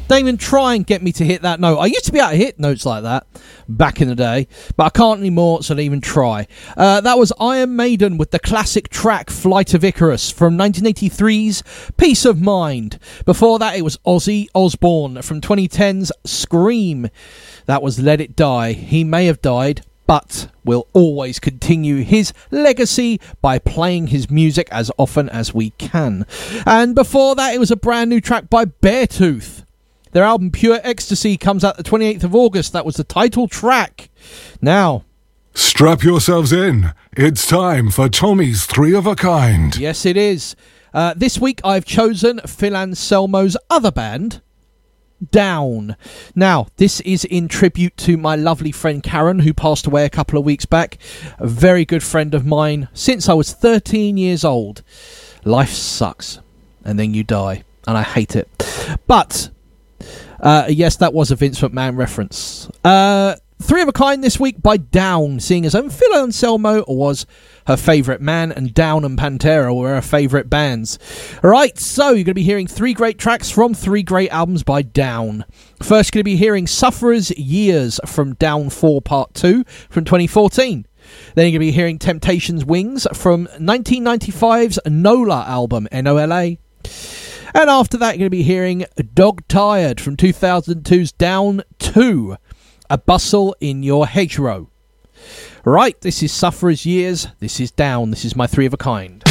Don't even try and get me to hit that note. I used to be able to hit notes like that back in the day, but I can't anymore, so don't even try. That was Iron Maiden with the classic track Flight of Icarus from 1983's Peace of Mind. Before that, it was Ozzy Osbourne from 2010's Scream. That was Let It Die. He may have died, but will always continue his legacy by playing his music as often as we can. And before that, it was a brand new track by Beartooth. Their album Pure Ecstasy comes out the 28th of August. That was the title track. Now, strap yourselves in. It's time for Tommy's Three of a Kind. Yes, it is. This week I've chosen Phil Anselmo's other band, Down. Now, this is in tribute to my lovely friend Karen, who passed away a couple of weeks back. A very good friend of mine since I was 13 years old. Life sucks, and then you die, and I hate it. But yes, that was a Vince McMahon reference. Three of a Kind this week by Down, seeing as Phil Anselmo was her favourite man, and Down and Pantera were her favourite bands. Right, so you're going to be hearing three great tracks from three great albums by Down. First, you're going to be hearing Sufferer's Years from Down 4 Part 2 from 2014. Then you're going to be hearing Temptation's Wings from 1995's NOLA album, N-O-L-A. And after that, you're going to be hearing Dog Tired from 2002's Down 2, A Bustle in Your Hedgerow. Right, this is Sufferer's Years, this is Down, this is my Three of a Kind.